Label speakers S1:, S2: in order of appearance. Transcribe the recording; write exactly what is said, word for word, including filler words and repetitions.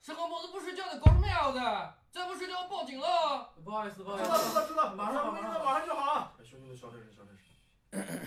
S1: 是和么子不睡觉的搞什么要的？再不睡觉我报警了。
S2: 不好意思，不好意思。
S3: 知道知道知道，
S2: 马上
S3: 马上马上就好了。
S2: 兄弟们，小点声，小点声。